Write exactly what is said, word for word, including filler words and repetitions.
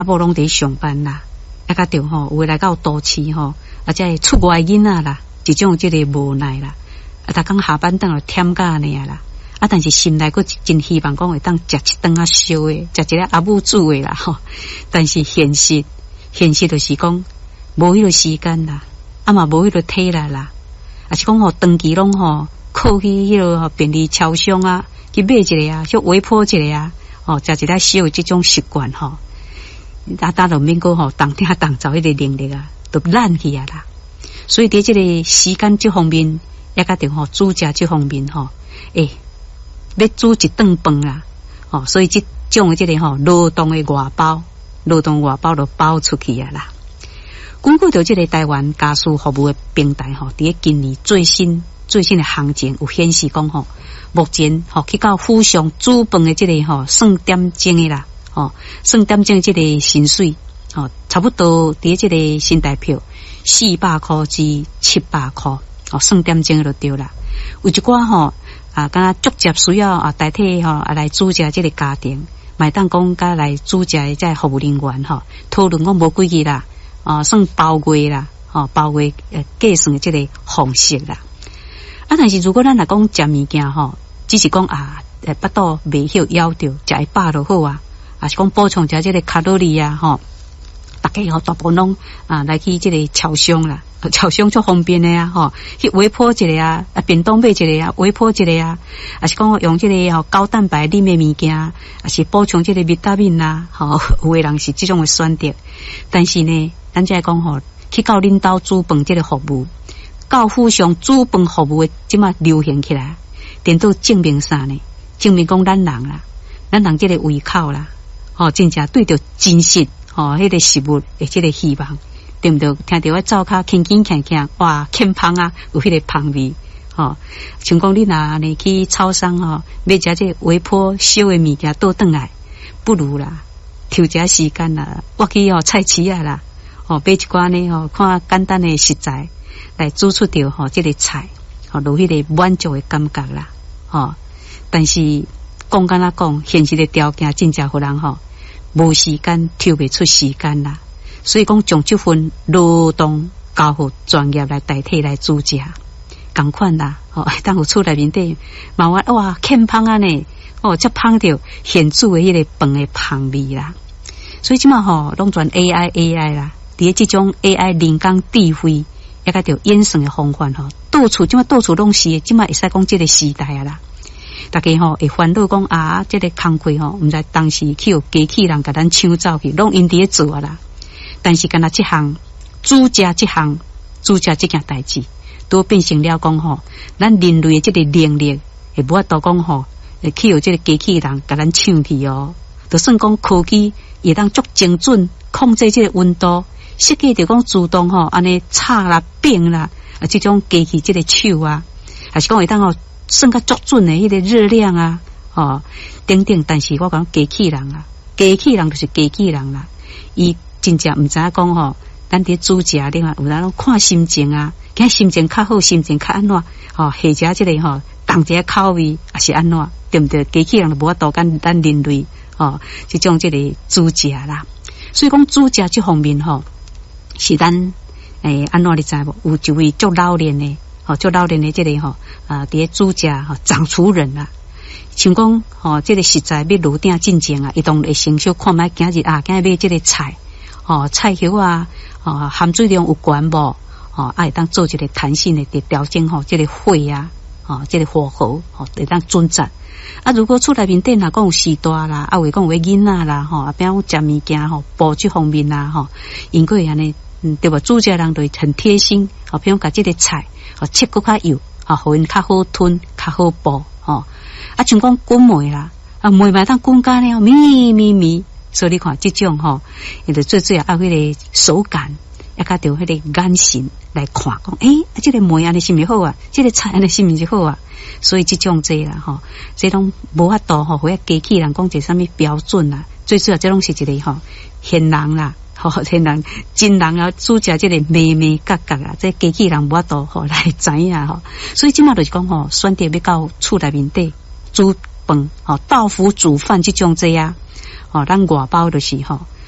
啊无拢伫上班啦，啊甲着吼，有诶来到都市吼，啊才会出外囡仔啦，一种即个无奈啦，啊，逐工下班当就忝甲安尼啊啦，啊，但是心内佫真希望讲会当食一顿啊烧诶，食一个阿母煮诶啦吼，但是现实，现实就是讲无迄个时间啦，啊嘛无迄个体力啦，啊是讲吼长期拢吼靠去迄个吼便利超商啊去买一个啊，去微波一个啊，哦，食一个烧诶即种习惯吼。啊，打到免过吼，当天当早迄个能力啊，都烂去啊啦。所以伫即个时间这方面，也甲着吼煮食这方面吼，诶、欸，要煮一顿饭啦，哦，所以即种诶即个吼劳动诶外包，劳动外包就包出去啊啦。根据着即个台湾家事服务诶平台吼，伫今年最新最新诶行情有显示讲吼，目前吼去到府上煮饭诶即个吼算点钟诶啦。哦，算点钟即个薪水，哦，差不多伫即个新台票四百块至七百块，哦，算点钟就对啦。有一寡吼啊，敢若足接需要啊代替吼啊来煮食即个家庭，买当讲甲来煮食诶即服务人员吼，讨论讲无几个啦，啊，算包月啦，哦，包月诶计算诶即个方式啦。啊，但是如果咱来讲食物件吼，只是讲啊，诶，巴肚未晓枵着，食会饱就好啊。啊，是讲补充一下这个卡路里啊，吼，大家吼大部分拢啊来去这个超商啦，超商足方便的啊，吼，去微波一个啊，啊便当买一个啊，微波一个啊，啊是讲用这个吼高蛋白啉的物件，啊是补充这个维他命啦，吼，有的人是这种的选择，但是呢，咱再讲吼，去到恁兜煮饭这个服务，到府上煮饭服务的即马流行起来，颠倒证明啥呢？证明讲咱人啦，咱人这个胃口啦。哦，真正对着真实哦，迄、那个食物的这个希望，对不对？听到我灶骹轻轻鉗鉗，哇，欠芳啊，有迄个芳味，哦，像讲你若呢去超商哦，买食这微波烧的物件倒转来，不如啦，抽一下时间啦，我去哦菜市啊啦，哦买一寡呢哦，看简单的食材来煮出着吼这个菜，哦，有迄个满足的感觉啦，哦，但是讲干那讲，现实的条件真正互人吼。无时间抽不出时间啦，所以讲将这份劳动交互专业来代替来煮食，同款啦。哦，当有厝内面底，嘛我哇欠芳啊呢，哦，才芳着显著的迄个饭的芳味啦。所以即嘛吼，拢全 A I A I 啦，伫即种 A I 人工智慧，也甲着演算的方法吼，到处即嘛到处拢是，即嘛会使讲即个时代啊啦。大家吼会烦恼讲啊，这个工课吼，毋知当时去有机器人甲咱抢走去，拢因伫咧做啊啦。但是干那即项煮食即项煮食即件代志，都变成了讲吼，咱人类的即个能力会无法度讲吼，会去有即个机器人甲咱抢去哦。就算讲科技会当足精准控制即个温度，设计着讲自动吼安尼炒啦、变啦，啊，即种机器即个手啊，还是讲会当吼。算较足准的迄个热量啊，哦，等等，但是我讲机器人啊，机器人就是机器人啦，伊真正毋知影讲吼，咱伫煮食顶啊，有人看心情啊，今心情较好，心情较安怎，吼，下食即个吼，当一个口味也是安怎，对毋对？机器人就无法度跟咱人类，哦，即种即个煮食啦，所以讲煮食即方面吼，是咱诶安怎你知无？有一位足老练的。哦，做老年的这个吼啊，伫煮食吼掌厨人啦，像讲吼，这个食材要炉顶进前啊，伊当会先小看卖今日啊，今日买这个菜，哦，菜叶啊，哦，含水量有悬无？哦，啊，会当做一个弹性的伫调整吼，这个火啊，哦，这个火候，哦，会当准则。啊，如果厝内面顶若讲有时大啦，啊，会讲有囡仔啦，吼，啊，比如讲食物件吼，布这方面啦，吼，因过安尼，嗯，对吧？煮食人就很贴心，哦，比如讲这个菜。哦，切搁较油，啊，互因较好吞，较好剥，吼、哦。啊，像讲滚糜啦，啊，糜嘛当滚干了，咪咪咪，所以你看这种吼，伊就最最要迄个手感，也甲着迄个眼神来看，讲，诶、欸，啊，这个糜安尼是毋是好啊？这个菜安尼是毋是好啊？所以这种这啦，吼，这种无法度吼，或者机器人讲一啥物标准啦，最主要这种是一个吼，现人啦。吼，天人真人啊，煮食这个美美角角啊，这机器人无法度吼来知影吼，所以即马就是讲吼，选择要到厝内面底煮饭，吼豆腐煮饭这种这啊，吼咱外包就是吼，